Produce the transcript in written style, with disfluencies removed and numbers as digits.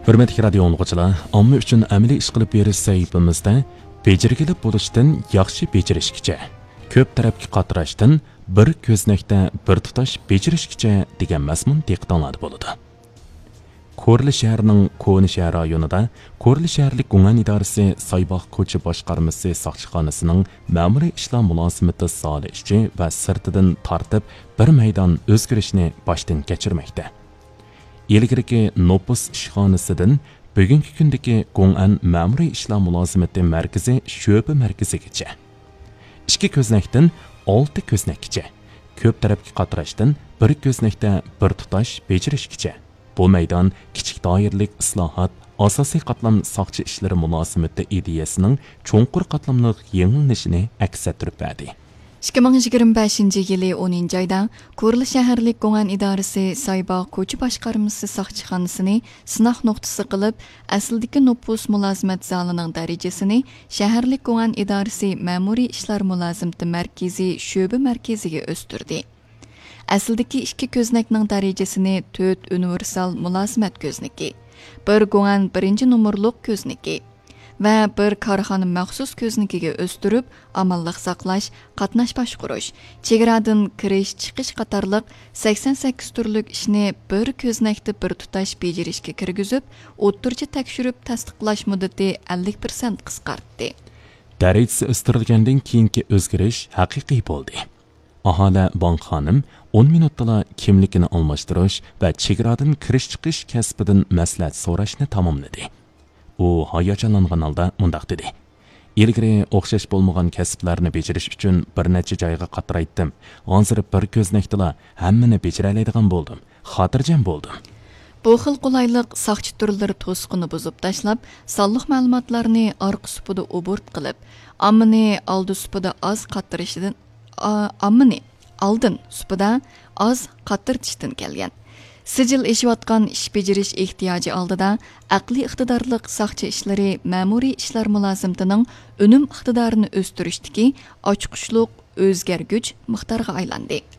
Hürmetli radio anlıqçılar, amma üçün əmeli iş qılıb beriş sahibimizdə becirgili bo'lishdan yaxshi becirishkicha, ko'p tarafga qatirashdan bir ko'znakda bir tutash becirishkicha degan mazmun diqqatinglarda bo'ladi. Korli shahrining Ko'ni shahar rayonida Korli shaharlik Gung'an idorasi Sayboq ko'cha boshqarmasi soqchixonasining ma'muriy ishlar mulozimati soli ishchi va sirtidan tortib bir maydon o'zgarishni boshdan kechirmoqda. Ilgirki Nopus ishxonasidan bugungi kundagi Gung'an ma'muriy ishlar mulozimati markazi sho'ba markazigacha, ikki ko'znakdan 6 ko'znakgacha, ko'p tarafga qatirashdan bir ko'znakda bir tutash becirishgacha bu maydon kichik doiralik islohot asosiy qatlam soqchi ishlari mulozimati ideyasining cho'nqur qatlamli yengillanishini aks ettirib berdi. 2025 yılı 10 ayda Korli shaharlik Gung'an idorasi Sayboq ko'cha boshqarmasi soqchixonasini sinaq nuqtasi qilib, asldagi nopus mulozimat zalining darajasini shaharlik Gung'an idorasi ma'muriy ishlar mulozimati markazi sho'ba markaziga o'stirdi. Asldagi ikki ko'znakning darajasini 4 universal mulozimat ko'znaki, bir Gung'an 1-nomerlik ko'znaki va bir korxona maxsus ko'znikiga o'stirib, amalliq saqlash, qatnash boshqarish, chegaradan kirish, chiqish qatorliq 88 turlik ishni bir ko'znakda bir tutash bejarishga kirgizib, o'ttircha tekshirib tasdiqlash muddati 50% qisqartdi. Darajasi o'stirilgandan keyingi o'zgarish haqiqiy bo'ldi. Aholi bank xonim 10 minutda kimligini almashtirish va chegaradan kirish-chiqish kasbidan maslahat so'rashni tamomladi. U hayajonlangan holda mundaq dedi. Ilgari o'xshash bo'lmagan kasblarni bejirish uchun bir necha joyga qatiraytdim. Hozir bir ko'znakda hammani bejira oladigan bo'ldim. Xotirjam bo'ldim. Bu xil qulaylik soqchi turlari to'sqini buzib tashlab, sonliq ma'lumotlarni orqa supida obort qilib, ammani oldi supida oz qatirishdan ammani oldin supida oz qatirtishdan kelgan. Sijil eshiyotgan ish bejirish ehtiyoji oldida aqliy iqtidorliq soqchi ishlari ma'muriy ishlar mulozimatining unum iqtidorini o'stirishdagi ochiqishliq o'zgargich miqdorga aylandi.